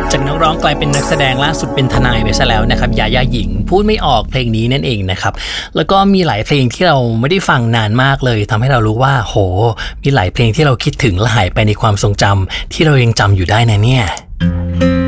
จากนักร้องกลายเป็นนักแสดงล่าสุดเป็นทนายไปซะแล้วนะครับยาย่าหญิงพูดไม่ออกเพลงนี้นั่นเองนะครับแล้วก็มีหลายเพลงที่เราไม่ได้ฟังนานมากเลยทำให้เรารู้ว่าโหมีหลายเพลงที่เราคิดถึงและหายไปในความทรงจำที่เรายังจำอยู่ได้นะเนี่ย